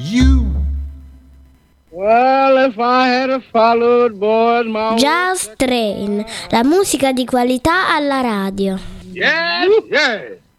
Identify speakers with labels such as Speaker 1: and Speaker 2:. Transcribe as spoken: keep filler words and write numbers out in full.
Speaker 1: You. Well, if I had followed boys my
Speaker 2: Jazz Train, la musica di qualità alla radio.
Speaker 1: Yes, yes.